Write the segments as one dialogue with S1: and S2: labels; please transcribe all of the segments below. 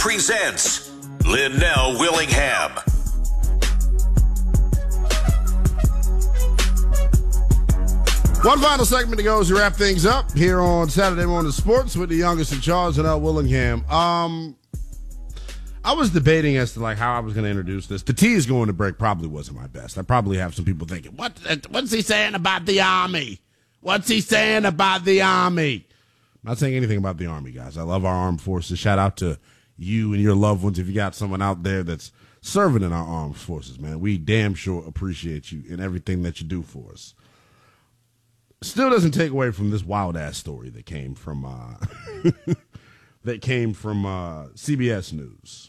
S1: presents Linnell Willingham.
S2: One final segment to go as we wrap things up here on Saturday Morning Sports with the youngest in charge, Linnell Willingham. I was debating as to like how I was going to introduce this. The tease going to break probably wasn't my best. I probably have some people thinking, what's he saying about the Army? What's he saying about the Army? I'm not saying anything about the Army, guys. I love our armed forces. Shout out to you and your loved ones if you got someone out there that's serving in our armed forces, man. We damn sure appreciate you and everything that you do for us. Still doesn't take away from this wild ass story that came from CBS News.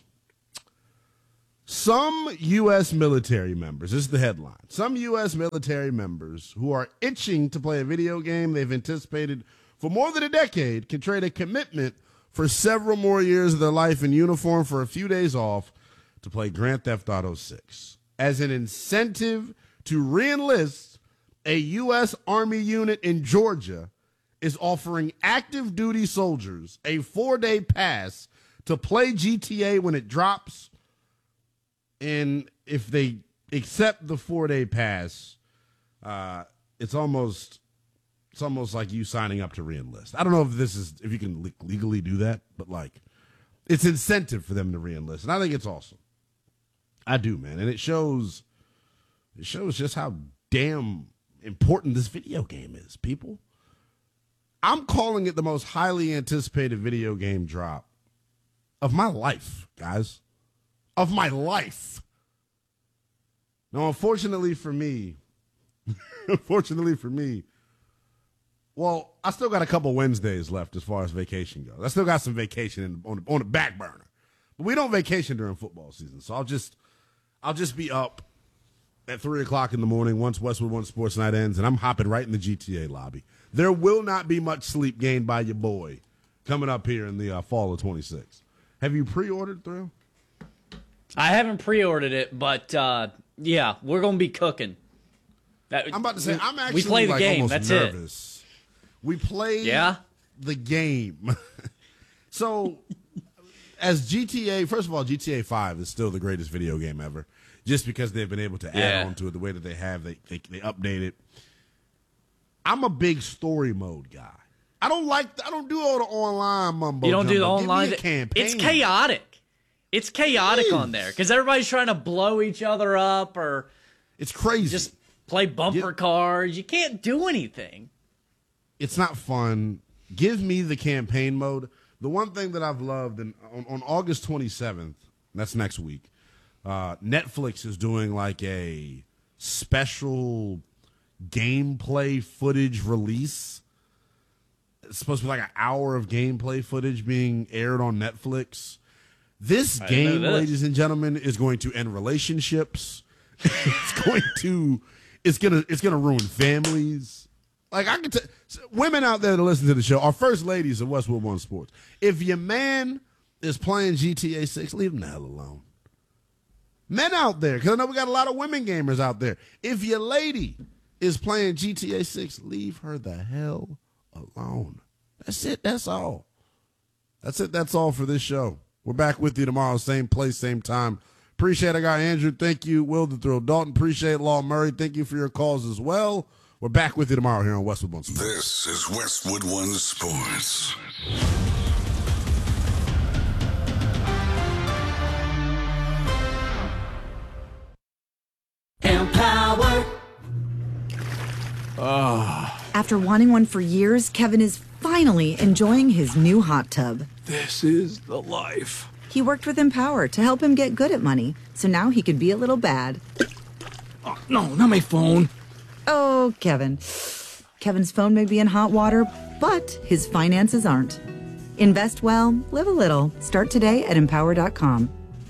S2: Some U.S. military members, this is the headline, some U.S. military members who are itching to play a video game they've anticipated for more than a decade can trade a commitment for several more years of their life in uniform for a few days off to play Grand Theft Auto 6. As an incentive to re-enlist, a U.S. Army unit in Georgia is offering active duty soldiers a 4-day pass to play GTA when it drops. And if they accept the 4-day pass, it's almost like you signing up to re-enlist. I don't know if you can legally do that, but like it's incentive for them to re-enlist. And I think it's awesome. I do, man. And it shows just how damn important this video game is, people. I'm calling it the most highly anticipated video game drop of my life, guys. Of my life. Now, unfortunately for me, well, I still got a couple Wednesdays left as far as vacation goes. I still got some vacation on the back burner. But we don't vacation during football season, so I'll just be up at 3 o'clock in the morning once Westwood One Sports Night ends, and I'm hopping right in the GTA lobby. There will not be much sleep gained by your boy coming up here in the fall of 26. Have you pre-ordered, Thrill?
S3: I haven't pre-ordered it, but yeah, we're going to be cooking.
S2: I'm about to say, I'm actually
S3: we play the
S2: like
S3: game.
S2: Almost
S3: That's
S2: nervous. We play the game. So, as GTA, first of all, GTA 5 is still the greatest video game ever, just because they've been able to add on to it the way that they have. They update it. I'm a big story mode guy. I don't do all the online mumbo.
S3: You don't do the
S2: jumbo.
S3: online.
S2: Give me a campaign.
S3: It's chaotic. It's chaotic on there because everybody's trying to blow each other up or
S2: it's crazy.
S3: Just play bumper cars. You can't do anything.
S2: It's not fun. Give me the campaign mode. The one thing that I've loved, and on August 27th, that's next week, Netflix is doing like a special gameplay footage release. It's supposed to be like an hour of gameplay footage being aired on Netflix. This game, ladies and gentlemen, is going to end relationships. It's gonna ruin families. Like I can tell women out there that listen to the show, our first ladies of Westwood One Sports. If your man is playing GTA 6, leave him the hell alone. Men out there, because I know we got a lot of women gamers out there. If your lady is playing GTA 6, leave her the hell alone. That's it. That's all. That's it. That's all for this show. We're back with you tomorrow, same place, same time. Appreciate I got Andrew. Thank you, Will the Thrill Dalton. Appreciate Law Murray. Thank you for your calls as well. We're back with you tomorrow here on Westwood One Sports.
S1: This is Westwood One Sports.
S4: Empower.
S5: After wanting one for years, Kevin is finally enjoying his new hot tub.
S6: This is the life.
S5: He worked with Empower to help him get good at money, so now he could be a little bad.
S6: Oh, no, not my phone.
S5: Oh, Kevin. Kevin's phone may be in hot water, but his finances aren't. Invest well, live a little. Start today at Empower.com.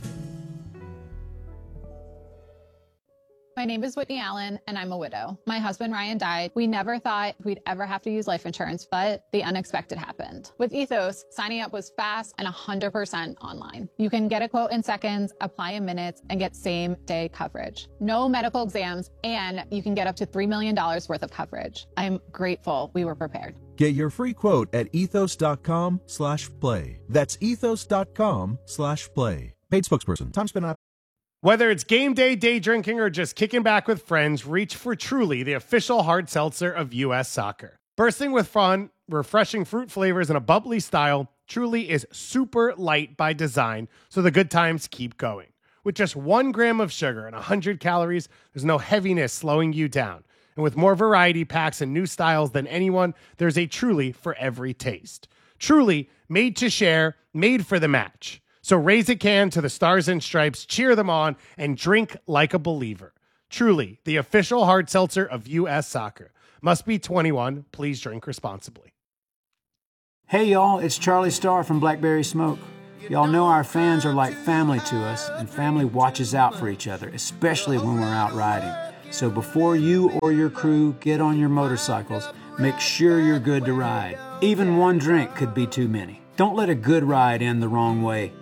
S7: My name is Whitney Allen, and I'm a widow. My husband, Ryan, died. We never thought we'd ever have to use life insurance, but the unexpected happened. With Ethos, signing up was fast and 100% online. You can get a quote in seconds, apply in minutes, and get same-day coverage. No medical exams, and you can get up to $3 million worth of coverage. I'm grateful we were prepared.
S4: Get your free quote at ethos.com/play. That's ethos.com/play. Paid spokesperson. Time spent on.
S8: Whether it's game day, day drinking, or just kicking back with friends, reach for Truly, the official hard seltzer of U.S. Soccer. Bursting with fun, refreshing fruit flavors, and a bubbly style, Truly is super light by design, so the good times keep going. With just 1 gram of sugar and 100 calories, there's no heaviness slowing you down. And with more variety packs and new styles than anyone, there's a Truly for every taste. Truly, made to share, made for the match. So raise a can to the Stars and Stripes, cheer them on, and drink like a believer. Truly, the official hard seltzer of U.S. Soccer. Must be 21. Please drink responsibly.
S9: Hey, y'all, it's Charlie Starr from Blackberry Smoke. Y'all know our fans are like family to us, and family watches out for each other, especially when we're out riding. So before you or your crew get on your motorcycles, make sure you're good to ride. Even one drink could be too many. Don't let a good ride end the wrong way.